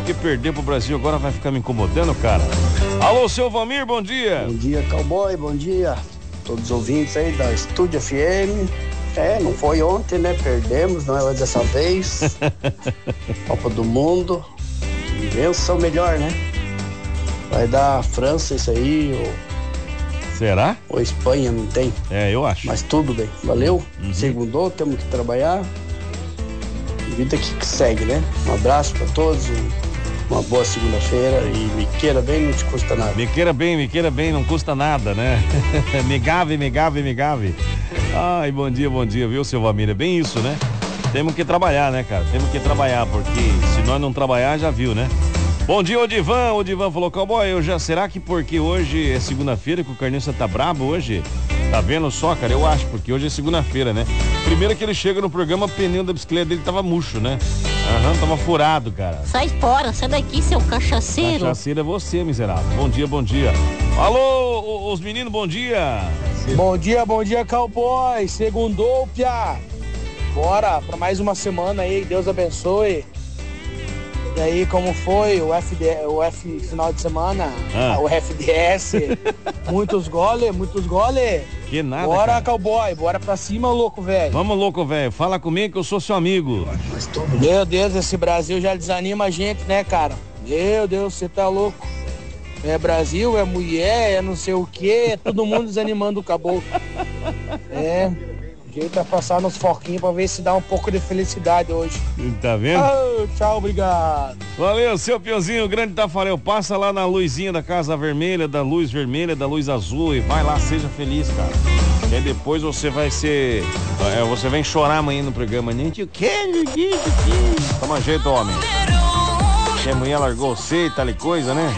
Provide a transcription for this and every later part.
porque perder pro Brasil agora vai ficar me incomodando, cara. Alô, seu Valmir, bom dia. Bom dia, cowboy, bom dia. Todos os ouvintes aí da Estúdio FM. Não foi ontem, né? Perdemos, não é dessa vez. Copa do Mundo. Vença o melhor, né? Vai dar França isso aí, Será? Ou Espanha, não tem? Eu acho. Mas tudo bem, valeu. Segundou, temos que trabalhar. Vida que segue, né? Um abraço pra todos, uma boa segunda-feira e me queira bem, não te custa nada. Me queira bem, não custa nada, né? me gave. Ai, bom dia, viu, seu Valmir? É bem isso, né? Temos que trabalhar, né, cara? Temos que trabalhar, porque se nós não trabalhar, já viu, né? Bom dia, Odivan. Odivan falou, cowboy, será que porque hoje é segunda-feira que o Carniça tá brabo hoje? Tá vendo só, cara? Eu acho, porque hoje é segunda-feira, né? Primeiro que ele chega no programa, o pneu da bicicleta dele tava murcho, né? Tava furado, cara. Sai fora, sai daqui, seu cachaceiro. Cachaceiro é você, miserável. Bom dia. Alô, os meninos, bom dia. Bom dia, cowboy. Segundou, piá. Bora pra mais uma semana aí, Deus abençoe. E aí, como foi o final de semana? O FDS. Muitos goles. Que nada, bora, cara. cowboy, bora pra cima, louco, velho. Vamos, louco, velho. Fala comigo que eu sou seu amigo. Meu Deus, esse Brasil já desanima a gente, né, cara? Meu Deus, você tá louco. É Brasil, é mulher, é não sei o que, é todo mundo desanimando o caboclo. O jeito é passar nos foquinhos pra ver se dá um pouco de felicidade hoje. Tá vendo? Tchau, obrigado. Valeu, seu Pionzinho, grande Tafarel. Passa lá na luzinha da Casa Vermelha, da luz vermelha, da luz azul e vai lá, seja feliz, cara. E aí depois você vai ser... você vem chorar amanhã no programa. Nem te quero, toma jeito, homem. Que a mulher largou você e tal e coisa, né?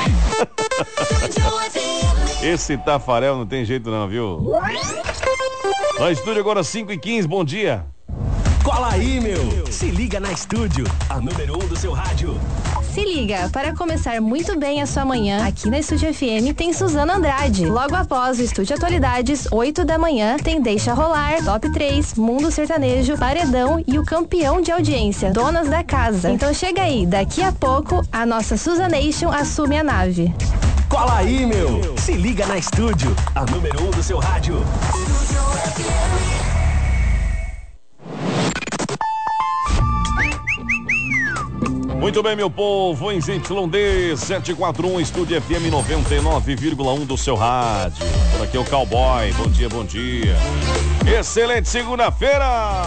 Esse Tafarel não tem jeito não, viu? No estúdio agora 5h15, bom dia. Cola aí, meu. Se liga na Estúdio, a número 1 do seu rádio. Se liga, para começar muito bem a sua manhã, aqui na Estúdio FM tem Suzana Andrade. Logo após o Estúdio Atualidades, 8 da manhã, tem Deixa Rolar, Top 3, Mundo Sertanejo, Paredão e o campeão de audiência, Donas da Casa. Então chega aí, daqui a pouco, a nossa Suzanation assume a nave. Cola aí, meu. Se liga na Estúdio, a número 1 do seu rádio. Muito bem, meu povo, em ZYD 741, Estúdio FM 99,1 do seu rádio. Por aqui é o Cowboy, bom dia. Excelente segunda-feira!